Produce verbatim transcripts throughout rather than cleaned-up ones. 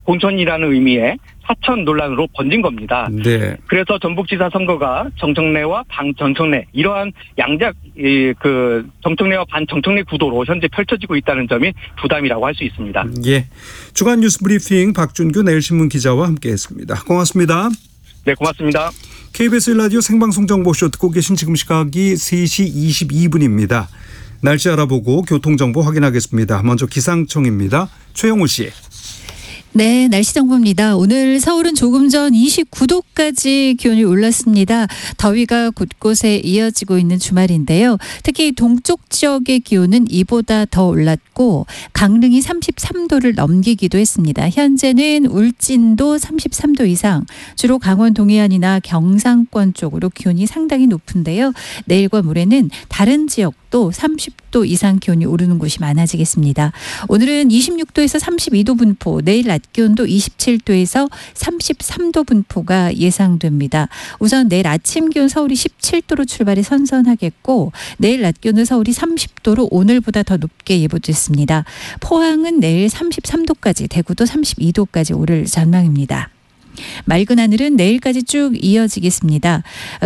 본천이라는 의미의 사천 논란으로 번진 겁니다. 네. 그래서 전북지사 선거가 정청래와 반정청래 이러한 양작 그 정청래와 반정청래 구도로 현재 펼쳐지고 있다는 점이 부담이라고 할 수 있습니다. 예. 주간 뉴스 브리핑 박준규 내일신문 기자와 함께했습니다. 고맙습니다. 네, 고맙습니다. 케이비에스 라디오 생방송 정보쇼 듣고 계신 지금 시각이 세 시 이십이 분입니다. 날씨 알아보고 교통정보 확인하겠습니다. 먼저 기상청입니다. 최영우 씨. 네, 날씨 정보입니다. 오늘 서울은 조금 전 이십구 도까지 기온이 올랐습니다. 더위가 곳곳에 이어지고 있는 주말인데요. 특히 동쪽 지역의 기온은 이보다 더 올랐고 강릉이 삼십삼 도를 넘기기도 했습니다. 현재는 울진도 삼십삼 도 이상, 주로 강원 동해안이나 경상권 쪽으로 기온이 상당히 높은데요. 내일과 모레는 다른 지역도 삼십 도 이상 기온이 오르는 곳이 많아지겠습니다. 오늘은 이십육 도에서 삼십이 도 분포, 내일 낮 기온도 이십칠 도에서 삼십삼 도 분포가 예상됩니다. 우선 내일 아침 기온 서울이 십칠 도로 출발해 선선하겠고 내일 낮 기온은 서울이 삼십 도로 오늘보다 더 높게 예보됐습니다. 포항은 내일 삼십삼 도까지, 대구도 삼십이 도까지 오를 전망입니다. 맑은 하늘은 내일까지 쭉 이어지겠습니다.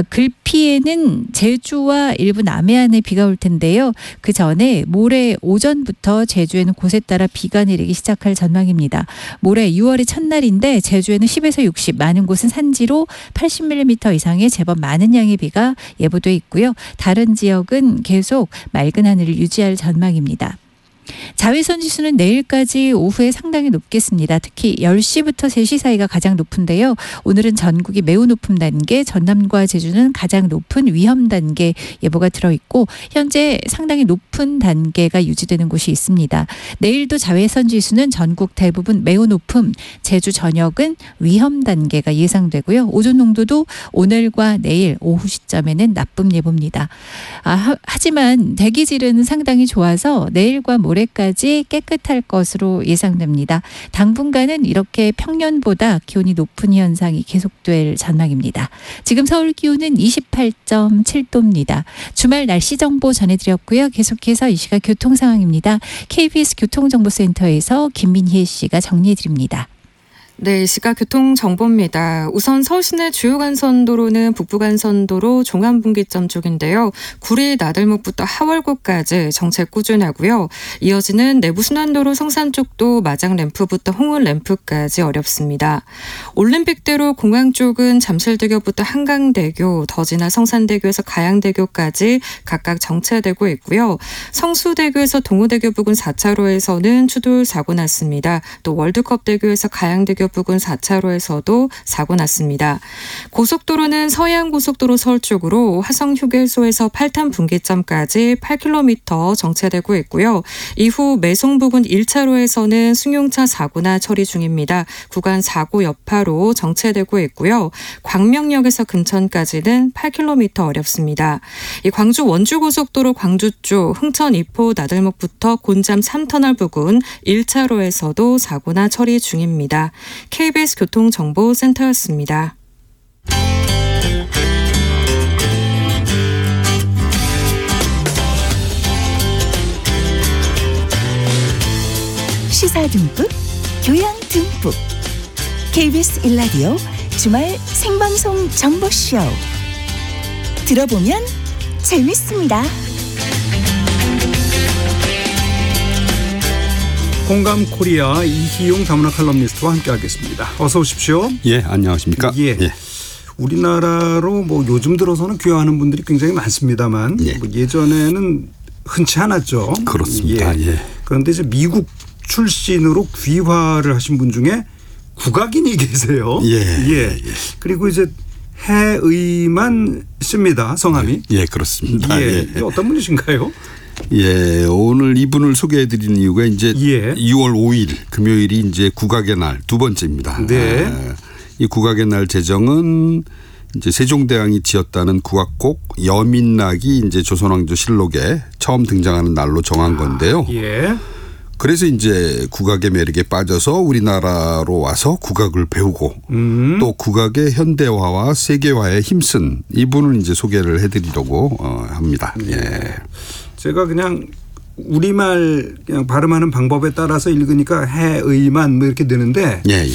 글피에는 제주와 일부 남해안에 비가 올 텐데요. 그 전에 모레 오전부터 제주에는 곳에 따라 비가 내리기 시작할 전망입니다. 모레 유월의 첫날인데 제주에는 십에서 육십, 많은 곳은 산지로 팔십 밀리미터 이상의 제법 많은 양의 비가 예보돼 있고요. 다른 지역은 계속 맑은 하늘을 유지할 전망입니다. 자외선 지수는 내일까지 오후에 상당히 높겠습니다. 특히 열 시부터 세 시 사이가 가장 높은데요. 오늘은 전국이 매우 높은 단계, 전남과 제주는 가장 높은 위험 단계 예보가 들어있고 현재 상당히 높은 단계가 유지되는 곳이 있습니다. 내일도 자외선 지수는 전국 대부분 매우 높음, 제주 전역은 위험 단계가 예상되고요. 오존 농도도 오늘과 내일 오후 시점에는 나쁨 예보입니다. 아, 하지만 대기질은 상당히 좋아서 내일과 모레 올해까지 깨끗할 것으로 예상됩니다. 당분간은 이렇게 평년보다 기온이 높은 현상이 계속될 전망입니다. 지금 서울 기온은 이십팔 점 칠 도입니다. 주말 날씨 정보 전해드렸고요. 계속해서 이 시각 교통 상황입니다. 케이비에스 교통정보센터에서 김민희 씨가 정리해드립니다. 네, 이 시각 교통정보입니다. 우선 서울 시내 주요 간선도로는 북부간선도로 종암분기점 쪽인데요. 구리 나들목부터 하월고까지 정체 꾸준하고요. 이어지는 내부순환도로 성산 쪽도 마장램프부터 홍은램프까지 어렵습니다. 올림픽대로 공항 쪽은 잠실대교부터 한강대교, 더 지나 성산대교에서 가양대교까지 각각 정체되고 있고요. 성수대교에서 동호대교 부근 사 차로에서는 추돌 사고 났습니다. 또 월드컵대교에서 가양대교 부근 사 차로에서도 사고 났습니다. 고속도로는 서해안고속도로 서울 쪽으로 화성휴게소에서 팔탄 분기점까지 팔 킬로미터 정체되고 있고요. 이후 매송 부근 일 차로에서는 승용차 사고나 처리 중입니다. 구간 사고 여파로 정체되고 있고요. 광명역에서 금천까지는 팔 킬로미터 어렵습니다. 이 광주 원주고속도로 광주 쪽 흥천 이포 나들목부터 곤잠 삼 터널 부근 일 차로에서도 사고나 처리 중입니다. 케이비에스 교통정보센터였습니다. 시사 듬뿍, 교양 듬뿍. 케이비에스 일 라디오 주말 생방송 정보쇼. 들어보면 재밌습니다. 공감 코리아 이희용 다문화 칼럼니스트와 함께하겠습니다. 어서 오십시오. 예, 안녕하십니까. 예. 예. 우리나라로 뭐 요즘 들어서는 귀화하는 분들이 굉장히 많습니다만 예. 뭐 예전에는 흔치 않았죠. 그렇습니다. 예. 예. 그런데 이제 미국 출신으로 귀화를 하신 분 중에 국악인이 계세요. 예. 예. 예. 그리고 이제 해의만 씨입니다. 성함이. 예, 예 그렇습니다. 예. 예. 어떤 분이신가요? 예, 오늘 이분을 소개해드리는 이유가 이제 예. 유월 오일 금요일이 이제 국악의 날 두 번째입니다. 네. 아, 이 국악의 날 제정은 이제 세종대왕이 지었다는 국악곡 여민락이 이제 조선왕조실록에 처음 등장하는 날로 정한 건데요. 아, 예. 그래서 이제 국악의 매력에 빠져서 우리나라로 와서 국악을 배우고 음. 또 국악의 현대화와 세계화에 힘쓴 이분을 이제 소개를 해드리려고 합니다. 예. 제가 그냥 우리말 그냥 발음하는 방법에 따라서 읽으니까 해의만 뭐 이렇게 되는데 예, 예.